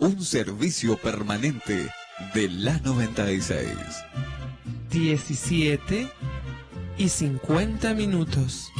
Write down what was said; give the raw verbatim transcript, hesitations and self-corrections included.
un servicio permanente de la noventa y seis. diecisiete y cincuenta minutos.